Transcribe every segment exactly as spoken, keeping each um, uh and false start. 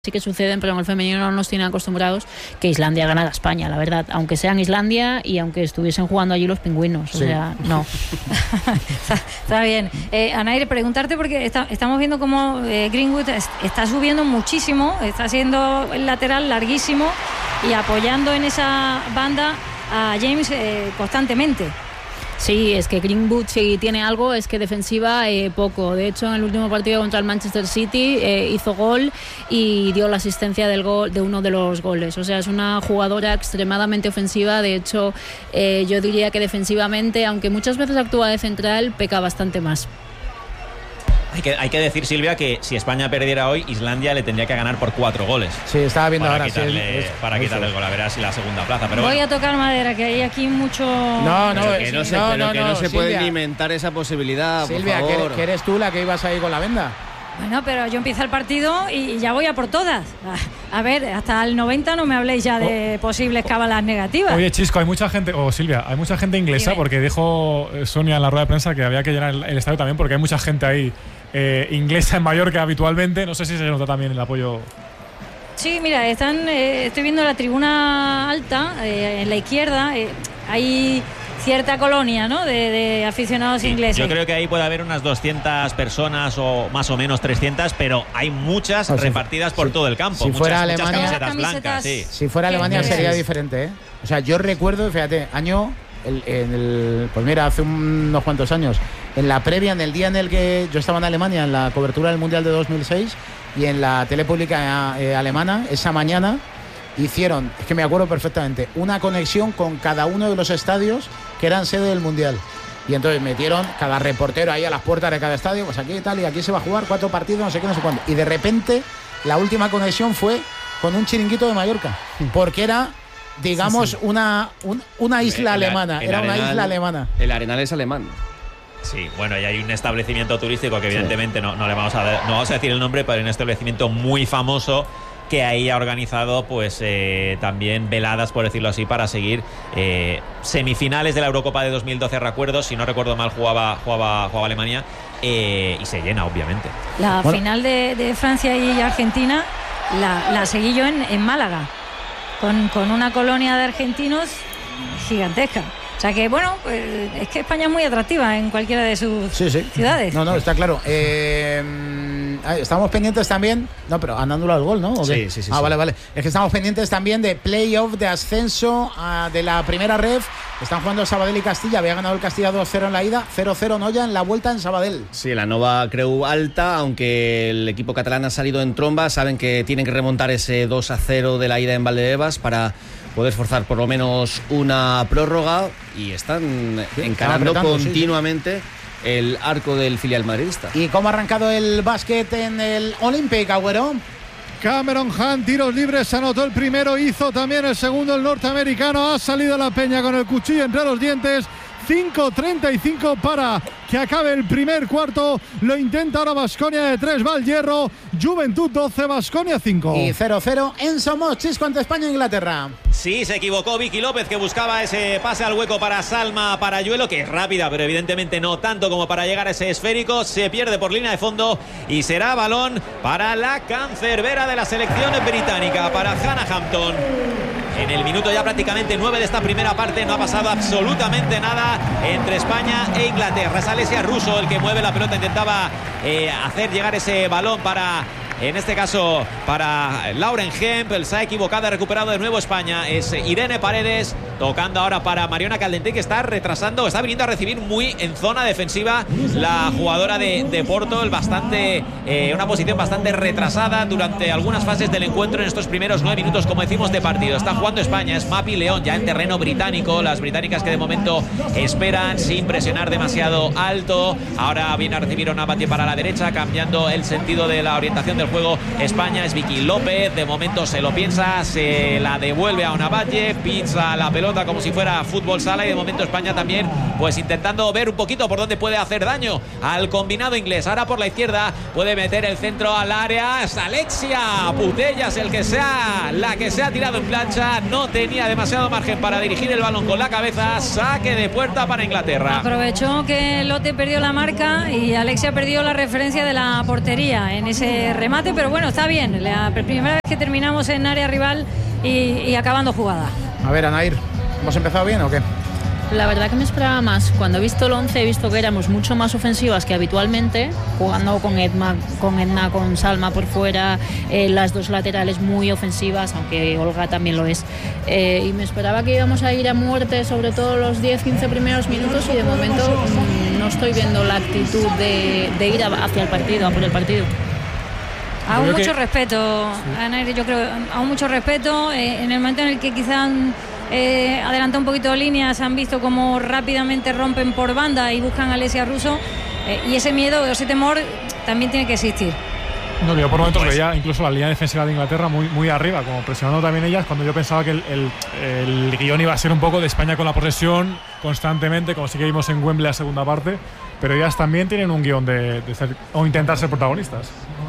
Sí que suceden, pero en el femenino no nos tienen acostumbrados que Islandia gana a España, la verdad, aunque sean Islandia y aunque estuviesen jugando allí los pingüinos, sí. O sea, no. está, está bien. Eh, Anair, preguntarte porque está, estamos viendo cómo eh, Greenwood es, está subiendo muchísimo, está siendo el lateral larguísimo y apoyando en esa banda a James eh, constantemente. Sí, es que Greenwood si tiene algo es que defensiva eh, poco. De hecho, en el último partido contra el Manchester City eh, hizo gol y dio la asistencia del gol de uno de los goles. O sea, es una jugadora extremadamente ofensiva. De hecho, eh, yo diría que defensivamente, aunque muchas veces actúa de central, peca bastante más. Hay que, hay que decir, Silvia, que si España perdiera hoy, Islandia le tendría que ganar por cuatro goles. Sí, estaba viendo para ahora. Quitarle, sí, es, para eso. quitarle el gol, a ver si la segunda plaza. Pero Voy bueno. a tocar madera, que hay aquí mucho... No, no, pero que no se, no, pero no, que no, no se Silvia. puede ni inventar esa posibilidad, Silvia, por favor. que, que eres tú la que ibas ahí con la venda. Bueno, pero yo empiezo el partido y ya voy a por todas. A ver, hasta el noventa no me habléis ya de posibles cábalas negativas. Oye, Chisco, hay mucha gente, o oh, Silvia, hay mucha gente inglesa. Dime. Porque dijo Sonia en la rueda de prensa que había que llenar el, el estadio también porque hay mucha gente ahí eh, inglesa en Mallorca habitualmente. No sé si se nota también el apoyo. Sí, mira, están, eh, estoy viendo la tribuna alta, eh, en la izquierda, eh, hay cierta colonia, ¿no?, de, de aficionados sí, ingleses. Yo creo que ahí puede haber unas doscientas personas o más o menos trescientas, pero hay muchas o sea, repartidas por sí, todo el campo. Si muchas, fuera muchas Alemania, camisetas, camisetas blancas, sí. Si fuera Alemania sería diferente, ¿eh? O sea, yo recuerdo, fíjate, año, el, en el, pues mira, hace unos cuantos años, en la previa, en el día en el que yo estaba en Alemania, en la cobertura del Mundial de dos mil seis, y en la tele pública eh, alemana, esa mañana hicieron, es que me acuerdo perfectamente, una conexión con cada uno de los estadios que eran sede del Mundial. Y entonces metieron cada reportero ahí a las puertas de cada estadio, pues aquí y tal, y aquí se va a jugar cuatro partidos, no sé qué, no sé cuánto. Y de repente, la última conexión fue con un chiringuito de Mallorca, porque era, digamos, sí, sí. una un, una isla el, alemana, el, el era Arenal, una isla alemana. El Arenal es alemán. Sí, bueno, y hay un establecimiento turístico que evidentemente sí. no, no le vamos a no vamos a decir el nombre, pero hay un establecimiento muy famoso que ahí ha organizado pues eh, también veladas, por decirlo así, para seguir eh, semifinales de la Eurocopa de dos mil doce, recuerdo, si no recuerdo mal jugaba jugaba, jugaba Alemania, eh, y se llena, obviamente. La bueno. final de, de Francia y Argentina la, la seguí yo en, en Málaga, con, con una colonia de argentinos gigantesca. O sea que, bueno, pues, es que España es muy atractiva en cualquiera de sus sí, sí. ciudades. No, no, está claro. Eh, estamos pendientes también... No, pero andándolo al gol, ¿no? ¿O sí, sí, sí. Ah, sí. vale, vale. Es que estamos pendientes también de playoff, de ascenso uh, de la primera ref. Están jugando Sabadell y Castilla. Había ganado el Castilla dos cero en la ida, cero cero no ya en la vuelta en Sabadell. Sí, la Nova Creu alta, aunque el equipo catalán ha salido en tromba. Saben que tienen que remontar ese dos a cero de la ida en Valdebebas para poder forzar por lo menos una prórroga, y están sí, encarando continuamente sí, sí. el arco del filial madridista. ¿Y cómo ha arrancado el básquet en el Olympic, Agüero? Cameron Hunt, tiros libres, anotó el primero, hizo también el segundo el norteamericano, ha salido la Peña con el cuchillo entre los dientes. cinco treinta y cinco para que acabe el primer cuarto. Lo intenta ahora Baskonia de tres, va al hierro. Juventud doce, Baskonia cinco. Y cero cero en Somos, Chisco, ante España e Inglaterra. Sí, se equivocó Vicky López, que buscaba ese pase al hueco para Salma Parayuelo, que es rápida, pero evidentemente no tanto como para llegar a ese esférico. Se pierde por línea de fondo y será balón para la cancerbera de la selección británica, para Hannah Hampton. En el minuto ya prácticamente nueve de esta primera parte no ha pasado absolutamente nada entre España e Inglaterra. Es Alessia Russo el que mueve la pelota, intentaba eh, hacer llegar ese balón para, en este caso, para Lauren Hempel. Se ha equivocado, ha recuperado de nuevo España. Es Irene Paredes tocando ahora para Mariona Caldentey, que está retrasando, está viniendo a recibir muy en zona defensiva la jugadora de, de Porto, el bastante, eh, una posición bastante retrasada durante algunas fases del encuentro en estos primeros nueve minutos, como decimos, de partido. Está jugando España, es Mapi León ya en terreno británico, las británicas que de momento esperan sin presionar demasiado alto. Ahora viene a recibir una Navati para la derecha, cambiando el sentido de la orientación del juego. España es Vicky López, de momento se lo piensa, se la devuelve a Onavalle, pinza la pelota como si fuera fútbol sala, y de momento España también pues intentando ver un poquito por dónde puede hacer daño al combinado inglés. Ahora por la izquierda puede meter el centro al área, es Alexia Putellas el que sea la que se ha tirado en plancha, no tenía demasiado margen para dirigir el balón con la cabeza. Saque de puerta para Inglaterra. Aprovechó que Lotte perdió la marca y Alexia perdió la referencia de la portería en ese remate. remate, pero bueno, está bien. La primera vez que terminamos en área rival y, y acabando jugada. A ver, Anair, ¿hemos empezado bien o qué? La verdad que me esperaba más. Cuando he visto el once he visto que éramos mucho más ofensivas que habitualmente, jugando con Edna, con, Edna, con Salma por fuera, eh, las dos laterales muy ofensivas, aunque Olga también lo es. Eh, y me esperaba que íbamos a ir a muerte, sobre todo los diez quince primeros minutos, y de momento mmm, no estoy viendo la actitud de, de ir a, hacia el partido, a por el partido. Aún mucho que... respeto, sí. Ana, yo creo, aún mucho respeto. Eh, en el momento en el que quizás eh, adelanta un poquito líneas, han visto cómo rápidamente rompen por banda y buscan a Alessia Russo, eh, y ese miedo, ese temor también tiene que existir. No, yo por momentos pues, veía incluso la línea defensiva de Inglaterra muy, muy arriba, como presionando también ellas, cuando yo pensaba que el, el, el guión iba a ser un poco de España con la posesión constantemente, como sí que vimos en Wembley la segunda parte, pero ellas también tienen un guión de, de ser o intentar ser protagonistas.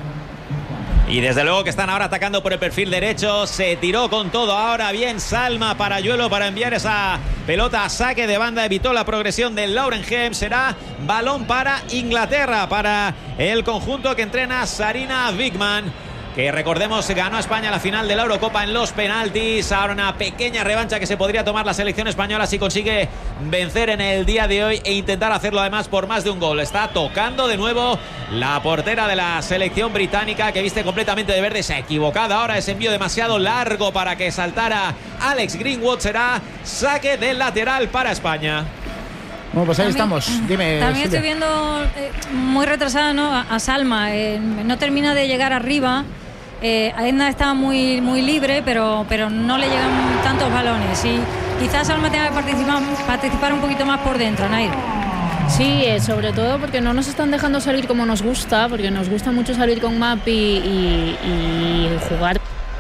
Y desde luego que están ahora atacando por el perfil derecho. Se tiró con todo ahora bien Salma Parayuelo para enviar esa pelota a saque de banda. Evitó la progresión del Laurenheim. Será balón para Inglaterra, para el conjunto que entrena Sarina Wiegman, que recordemos ganó a España la final de la Eurocopa en los penaltis. Ahora una pequeña revancha que se podría tomar la selección española si consigue vencer en el día de hoy e intentar hacerlo además por más de un gol. Está tocando de nuevo la portera de la selección británica, que viste completamente de verde. Se ha equivocado ahora, ese envío demasiado largo para que saltara Alex Greenwood. Será saque del lateral para España. Bueno, pues ahí también, estamos. Dime, también Silvia. estoy viendo eh, muy retrasada, ¿no? a, a Salma. Eh, no termina de llegar arriba. Eh, Edna está muy, muy libre, pero, pero no le llegan tantos balones. Y quizás Salma tenga que participar, participar un poquito más por dentro, Nair. Sí, eh, sobre todo porque no nos están dejando salir como nos gusta, porque nos gusta mucho salir con Mapi y, y, y jugar.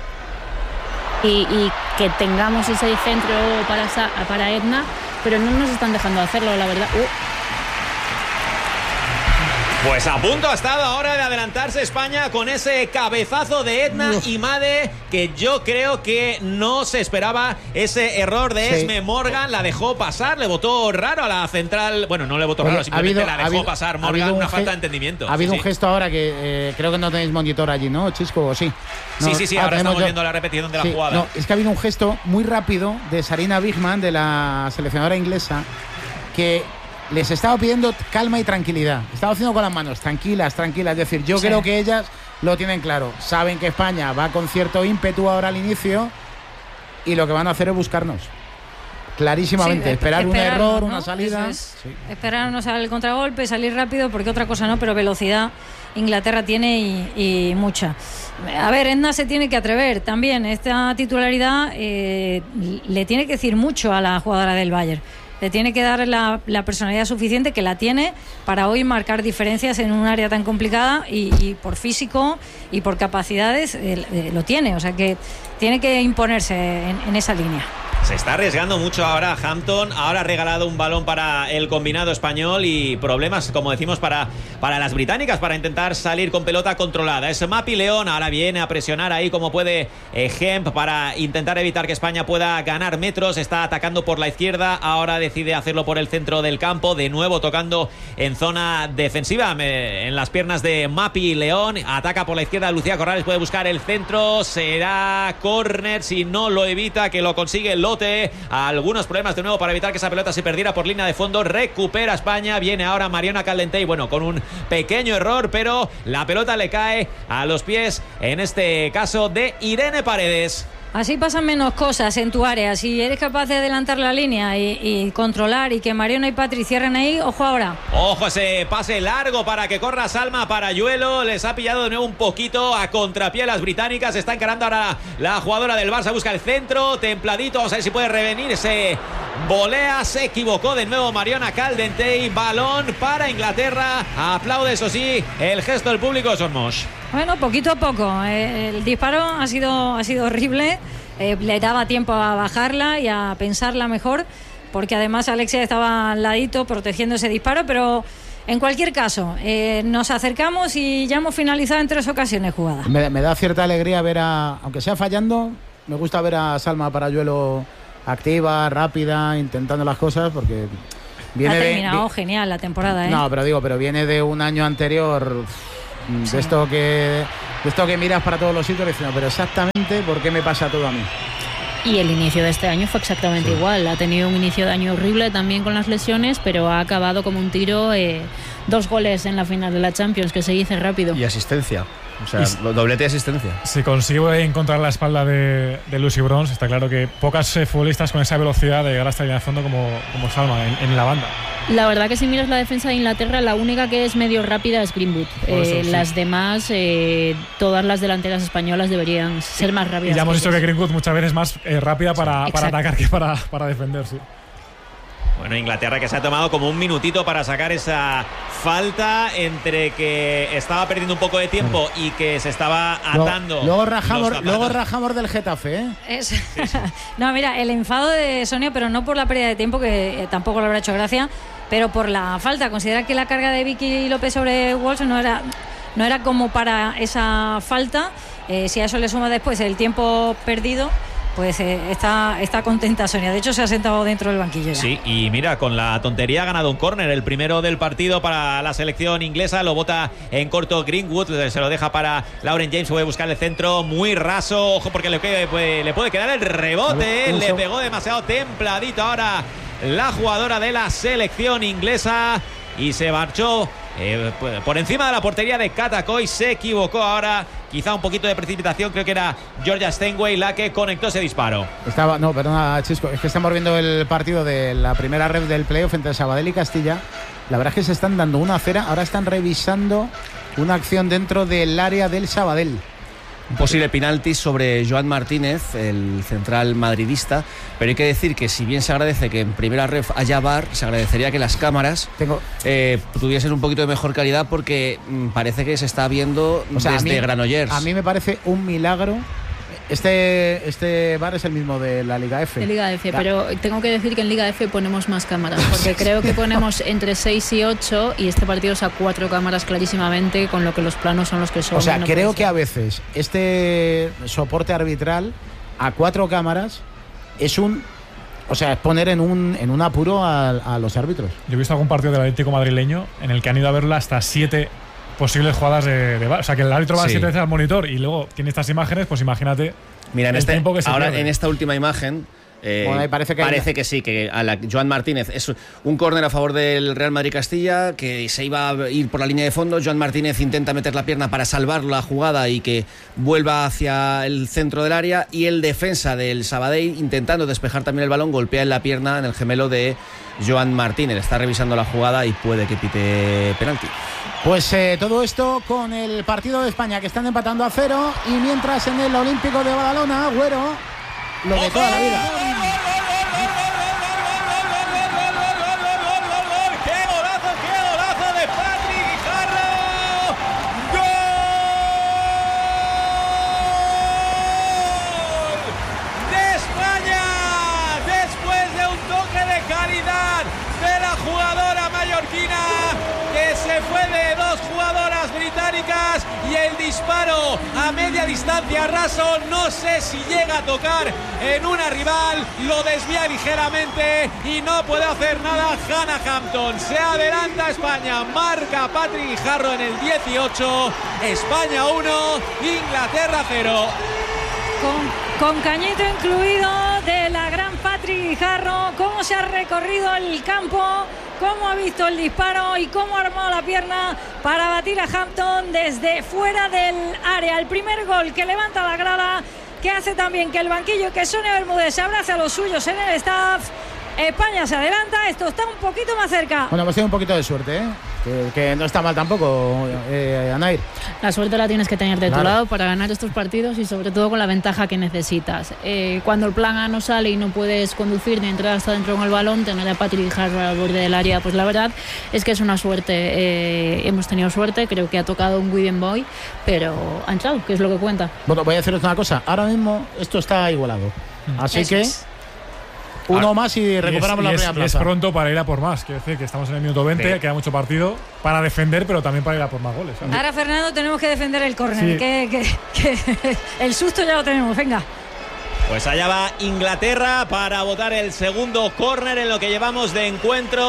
Y, y que tengamos ese centro para, para Edna, pero no nos están dejando hacerlo, la verdad. Uh. Pues a punto ha estado ahora de adelantarse España con ese cabezazo de Edna Imade, que yo creo que no se esperaba ese error de sí. Esme Morgan. La dejó pasar, le votó raro a la central. Bueno, no le votó raro, simplemente habido, la dejó habido, pasar Morgan, una falta de entendimiento. Ha habido sí, un sí. gesto ahora que eh, creo que no tenéis monitor allí, ¿no, Chisco? ¿O sí? No, sí, sí, sí, ah, ahora estamos yo... viendo la repetición de la sí, jugada. No, es que ha habido un gesto muy rápido de Sarina Wiegman, de la seleccionadora inglesa, que les estaba pidiendo calma y tranquilidad. Estaba haciendo con las manos, tranquilas, tranquilas. Es decir, yo sí. creo que ellas lo tienen claro. Saben que España va con cierto ímpetu ahora al inicio y lo que van a hacer es buscarnos. Clarísimamente. Sí, esperar un error, ¿no? Una salida. Es. Sí. Esperarnos al contragolpe, salir rápido, porque otra cosa no, pero velocidad Inglaterra tiene y, y mucha. A ver, Edna se tiene que atrever también. Esta titularidad eh, le tiene que decir mucho a la jugadora del Bayern. Le tiene que dar la, la personalidad suficiente, que la tiene, para hoy marcar diferencias en un área tan complicada y, y por físico y por capacidades eh, eh, lo tiene. O sea que tiene que imponerse en, en esa línea. Se está arriesgando mucho ahora Hampton. Ahora ha regalado un balón para el combinado español y problemas, como decimos, para, para las británicas, para intentar salir con pelota controlada. Es Mapi León, ahora viene a presionar ahí como puede eh, Hemp para intentar evitar que España pueda ganar metros. Está atacando por la izquierda, ahora decide hacerlo por el centro del campo, de nuevo tocando en zona defensiva, me, en las piernas de Mapi León. Ataca por la izquierda, Lucía Corrales puede buscar el centro, será córner si no lo evita, que lo consigue Lotte. Algunos problemas de nuevo para evitar que esa pelota se perdiera por línea de fondo. Recupera España, viene ahora Mariona Caldentey, bueno, con un pequeño error, pero la pelota le cae a los pies, en este caso de Irene Paredes. Así pasan menos cosas en tu área. Si eres capaz de adelantar la línea y, y controlar y que Mariona y Patri cierren ahí, ojo ahora. Ojo ese pase largo para que corra Salma Parayuelo. Les ha pillado de nuevo un poquito a contrapié las británicas. Está encarando ahora la jugadora del Barça. Busca el centro, templadito. Vamos a ver si puede revenir ese volea. Se equivocó de nuevo Mariona Caldentey. Balón para Inglaterra. Aplaude, eso sí, el gesto del público, Sormos. Bueno, poquito a poco. Eh, el disparo ha sido, ha sido horrible. Eh, le daba tiempo a bajarla y a pensarla mejor, porque además Alexia estaba al ladito protegiendo ese disparo, pero en cualquier caso, eh, nos acercamos y ya hemos finalizado en tres ocasiones jugadas. Me, me da cierta alegría ver a, aunque sea fallando, me gusta ver a Salma Parayuelo activa, rápida, intentando las cosas, porque viene ha terminado de, genial la temporada, ¿eh? No, pero digo, pero viene de un año anterior. Sí. De esto que Esto que miras para todos los sitios diciendo, pero exactamente por qué me pasa todo a mí. Y el inicio de este año fue exactamente sí. igual. Ha tenido un inicio de año horrible también con las lesiones, pero ha acabado como un tiro. Eh, dos goles en la final de la Champions, que se dice rápido. Y asistencia. O sea, si, doblete de asistencia. Si consigue encontrar la espalda de, de Lucy Bronze, está claro que pocas eh, futbolistas con esa velocidad de llegar hasta la línea de fondo como, como Salma en, en la banda. La verdad que si miras la defensa de Inglaterra, la única que es medio rápida es Greenwood. Eh, eso, sí. Las demás, eh, todas las delanteras españolas deberían ser más rápidas. Y ya hemos dicho que que Greenwood muchas veces es más eh, rápida para, sí, para atacar que para, para defender, sí. Bueno, Inglaterra que se ha tomado como un minutito para sacar esa falta entre que estaba perdiendo un poco de tiempo y que se estaba atando. Luego, luego, rajamos, luego rajamos del Getafe, ¿eh? Es, sí, sí. No, mira, el enfado de Sonia, pero no por la pérdida de tiempo, que eh, tampoco le habrá hecho gracia, pero por la falta. Considera que la carga de Vicky López sobre Walsh no era, no era como para esa falta. Eh, si a eso le suma después el tiempo perdido, pues eh, está, está contenta Sonia. De hecho, se ha sentado dentro del banquillo ya. Sí, y mira, con la tontería ha ganado un córner, el primero del partido para la selección inglesa. Lo bota en corto Greenwood, se lo deja para Lauren James. Puede buscar el centro muy raso. Ojo, porque le, puede, le puede quedar el rebote. Le pegó demasiado templadito ahora la jugadora de la selección inglesa y se marchó eh, por encima de la portería de Katakoy. Se equivocó ahora. Quizá un poquito de precipitación, creo que era Georgia Steinway la que conectó ese disparo. Estaba, no, perdona, Chisco, es que estamos viendo el partido de la primera ref del playoff entre Sabadell y Castilla. La verdad es que se están dando una cera, ahora están revisando una acción dentro del área del Sabadell. Un posible penalti sobre Joan Martínez, el central madridista, pero hay que decir que si bien se agradece que en primera ref haya V A R, se agradecería que las cámaras Tengo... eh, tuviesen un poquito de mejor calidad, porque mmm, parece que se está viendo o sea, desde a mí, Granollers. A mí me parece un milagro. Este, este V A R es el mismo de la Liga F. De Liga F, la... pero tengo que decir que en Liga F ponemos más cámaras, porque creo que ponemos entre seis y ocho y este partido es a cuatro cámaras clarísimamente, con lo que los planos son los que son. O sea, no creo que a veces este soporte arbitral a cuatro cámaras es un... O sea, es poner en un, en un apuro a, a los árbitros. Yo he visto algún partido del Atlético madrileño en el que han ido a verla hasta siete posibles jugadas de, de, o sea, que el árbitro va sí. siete veces al monitor y luego tiene estas imágenes, pues imagínate. Mira, en el este, tiempo que se ahora pierde. En esta última imagen eh, bueno, parece, que, parece que sí, que a la Joan Martínez es un córner a favor del Real Madrid Castilla, que se iba a ir por la línea de fondo. Joan Martínez intenta meter la pierna para salvar la jugada y que vuelva hacia el centro del área, y el defensa del Sabadell, intentando despejar también el balón, golpea en la pierna en el gemelo de Joan Martínez. Está revisando la jugada y puede que pite penalti. Pues eh, todo esto con el partido de España, que están empatando a cero, y mientras en el Olímpico de Badalona, Agüero, lo de toda la vida. Y el disparo a media distancia, raso, no sé si llega a tocar en una rival, lo desvía ligeramente y no puede hacer nada Hannah Hampton. Se adelanta España, marca Patrick Guijarro en el dieciocho, España uno, Inglaterra cero. Con, con cañito incluido de la gran Patrick Guijarro, cómo se ha recorrido el campo, cómo ha visto el disparo y cómo ha armado la pierna para batir a Hampton desde fuera del área. El primer gol que levanta la grada, que hace también que el banquillo, que Sonia Bermúdez se abrace a los suyos en el staff. España se adelanta, esto está un poquito más cerca. Bueno, hemos tenido un poquito de suerte, ¿eh? Que, que no está mal tampoco, eh, Anair. La suerte la tienes que tener de claro. tu lado para ganar estos partidos, y sobre todo con la ventaja que necesitas. Eh, cuando el plan A no sale y no puedes conducir ni entrar hasta dentro con el balón, tener a Patrick Guijarro al borde del área, pues la verdad es que es una suerte. Eh, hemos tenido suerte, creo que ha tocado un Wigan Boy, pero ha entrado, que es lo que cuenta. Bueno, voy a deciros una cosa, ahora mismo esto está igualado, así Eso que... es. Uno ah, más y recuperamos y es, la y primera es, plaza. Y es pronto para ir a por más. Quiero decir que estamos en el minuto veinte, sí. Queda mucho partido para defender, pero también para ir a por más goles, ¿sabes? Ahora, Fernando, tenemos que defender el córner. Sí. Que, que, que el susto ya lo tenemos. Venga. Pues allá va Inglaterra para botar el segundo córner en lo que llevamos de encuentro.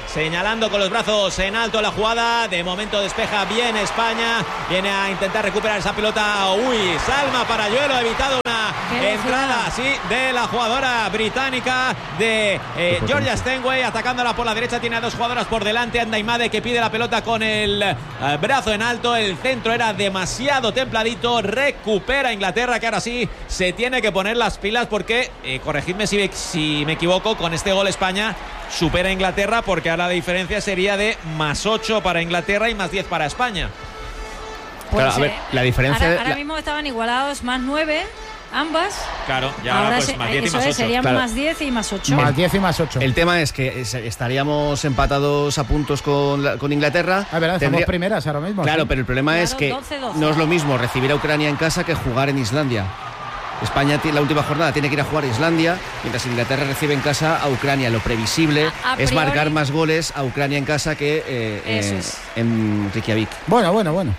señalando con los brazos en alto la jugada. De momento despeja bien España, viene a intentar recuperar esa pelota. Uy, Salma Parayuelo ha evitado una entrada así de la jugadora británica de eh, Georgia Stanway, atacándola por la derecha. Tiene a dos jugadoras por delante. Andaimade, que pide la pelota con el eh, brazo en alto. El centro era demasiado templadito. Recupera Inglaterra, que ahora sí se tiene que poner las pilas, porque eh, corregidme si, si me equivoco, con este gol España supera a Inglaterra, porque ahora la diferencia sería de más ocho para Inglaterra y más diez para España. Pues, claro, a ver, eh, la diferencia ahora, de, ahora la... mismo estaban igualados, más nueve ambas. Claro, ya ahora pues se, más diez y eso más es, ocho. serían Claro. más diez y más ocho. Más diez y más ocho. El tema es que estaríamos empatados a puntos con, la, con Inglaterra. Ah, verdad, Tendría... estamos primeras ahora mismo. Claro, sí. pero el problema Claro, es que doce doce. no es lo mismo recibir a Ucrania en casa que jugar en Islandia. España la última jornada tiene que ir a jugar a Islandia, mientras Inglaterra recibe en casa a Ucrania. Lo previsible A- a es priori- marcar más goles a Ucrania en casa que eh, Eso eh, es. en Reykjavik. Bueno, bueno, bueno.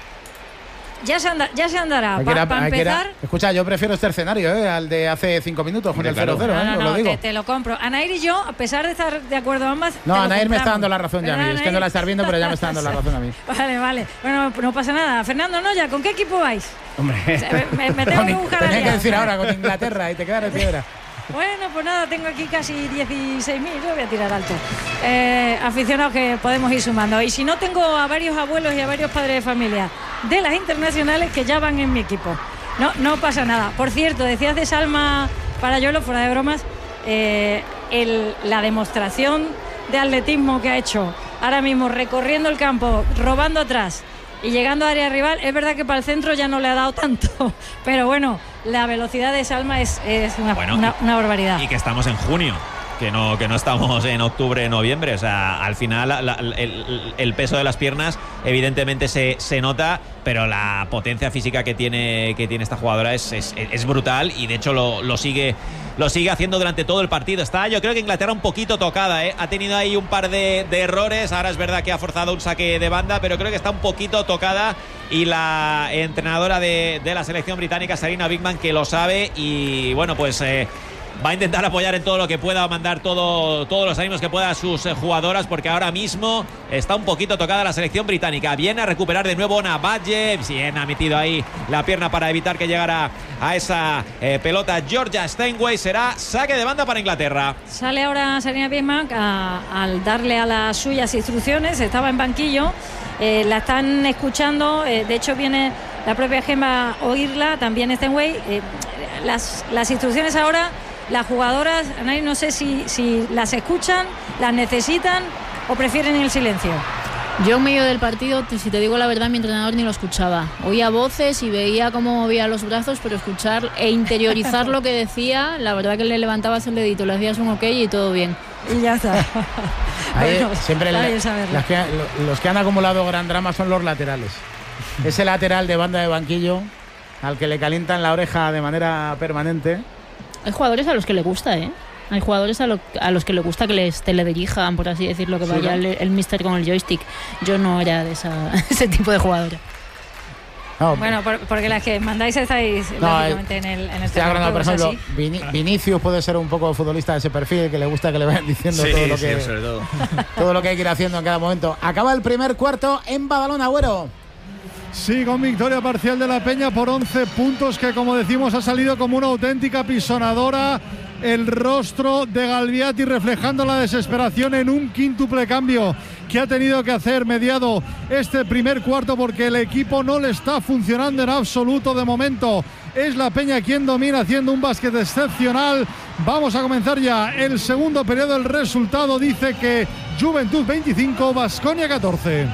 Ya se, anda, ya se andará. Hay que ir a- Para hay que ir a- empezar. Escucha, yo prefiero este escenario, ¿eh? Al de hace cinco minutos con Hombre, el claro. cero cero, ¿eh? No, no, Os no, lo digo. te, te lo compro. Anair y yo, a pesar de estar de acuerdo ambas. No, te lo Anair me está compramos. dando la razón ya a mí. ¿Verdad, Es que no la Anair? estás viendo, pero ya me está dando la razón a mí. Vale, vale. Bueno, no pasa nada. Fernando Noya, ¿con qué equipo vais? Hombre, Me, me tengo que buscar tenía que aliados. decir ahora con Inglaterra y te quedas de piedra. Bueno, pues nada, tengo aquí casi dieciséis mil, yo voy a tirar alto. Eh, aficionados que podemos ir sumando. Y si no, tengo a varios abuelos y a varios padres de familia de las internacionales que ya van en mi equipo. No, no pasa nada. Por cierto, decías de Salma Parayuelo, fuera de bromas, eh, el, la demostración de atletismo que ha hecho ahora mismo recorriendo el campo, robando atrás y llegando a área rival. Es verdad que para el centro ya no le ha dado tanto, pero bueno, la velocidad de Salma es, es una, Bueno, una, una barbaridad. Y que estamos en junio, que no, que no estamos en octubre, noviembre. O sea, al final la, la, el, el peso de las piernas evidentemente se, se nota, pero la potencia física que tiene, que tiene esta jugadora es, es, es brutal, y de hecho lo, lo sigue lo sigue haciendo durante todo el partido. Está, yo creo que Inglaterra un poquito tocada, ¿eh? Ha tenido ahí un par de, de errores. Ahora es verdad que ha forzado un saque de banda, pero creo que está un poquito tocada, y la entrenadora de, de la selección británica, Sarina Bigman, que lo sabe, y bueno, pues eh, va a intentar apoyar en todo lo que pueda, mandar todo, todos los ánimos que pueda a sus eh, jugadoras, porque ahora mismo está un poquito tocada la selección británica. Viene a recuperar de nuevo Navaje. Bien, ha metido ahí la pierna para evitar que llegara a esa eh, pelota Georgia Stanway. Será saque de banda para Inglaterra. Sale ahora Sarina Bismarck al darle a las suyas instrucciones. Estaba en banquillo, eh, la están escuchando, eh, de hecho viene la propia Gemma a oírla, también Stanway. Eh, las, las instrucciones ahora, las jugadoras, no sé si, si las escuchan, las necesitan o prefieren el silencio. Yo en medio del partido, si te digo la verdad, mi entrenador ni lo escuchaba. Oía voces y veía cómo movía los brazos, pero escuchar e interiorizar lo que decía, la verdad que le levantabas el dedito, le hacías un ok y todo bien. Y ya está. Ahí, Bueno, siempre está la- bien saberlo. las que, lo- los que han acumulado gran drama son los laterales. Ese lateral de banda de banquillo al que le calientan la oreja de manera permanente. Hay jugadores a los que le gusta, ¿eh? Hay jugadores a, lo- a los que le gusta que les teledirijan, por así decirlo, que Sí, vaya ¿no? el, el mister con el joystick. Yo no era de esa, ese tipo de jugadora. No, Bueno, por- porque las que mandáis estáis No, lógicamente en el, en el estoy terreno hablando, por de juego, ejemplo, es así. Vini- Vinicius puede ser un poco futbolista de ese perfil, que le gusta que le vayan diciendo Sí, todo, lo sí, que, sobre todo. todo lo que hay que ir haciendo en cada momento. Acaba el primer cuarto en Badalona, Agüero. Sí, con victoria parcial de la Peña por once puntos, que como decimos ha salido como una auténtica pisonadora. El rostro de Galbiati reflejando la desesperación en un quíntuple cambio que ha tenido que hacer mediado este primer cuarto, porque el equipo no le está funcionando en absoluto de momento. Es la Peña quien domina haciendo un básquet excepcional. Vamos a comenzar ya el segundo periodo. El resultado dice que Juventud veinticinco, Baskonia catorce.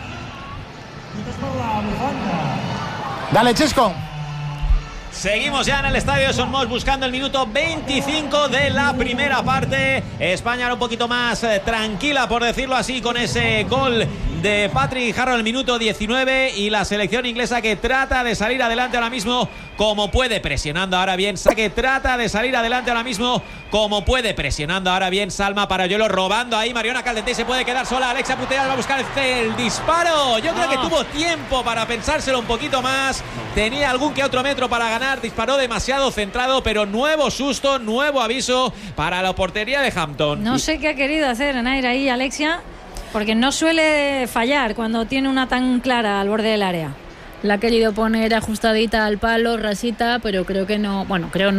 Dale, Chesco. Seguimos ya en el estadio Son Mos buscando el minuto veinticinco de la primera parte. España era un poquito más eh, tranquila, por decirlo así, con ese gol de Patrick Harrow en el minuto diecinueve, y la selección inglesa que trata de salir adelante ahora mismo como puede, presionando ahora bien, que trata de salir adelante ahora mismo como puede, presionando ahora bien Salma Parayuelo, robando ahí Mariona Caldentey, se puede quedar sola, Alexia Putellas va a buscar el, el disparo. Yo creo No. que tuvo tiempo para pensárselo un poquito más, tenía algún que otro metro para ganar, disparó demasiado centrado, pero nuevo susto, nuevo aviso para la portería de Hampton. No sé qué ha querido hacer Anair ahí, Alexia. Porque no suele fallar cuando tiene una tan clara al borde del área. La ha querido poner ajustadita al palo, rasita, pero creo que no, bueno, creo no.